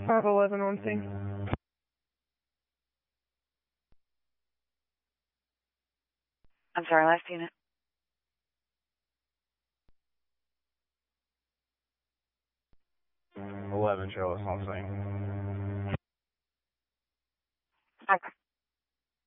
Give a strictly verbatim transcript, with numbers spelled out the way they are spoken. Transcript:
five eleven on scene. I'm sorry, last unit. eleven, show us on scene.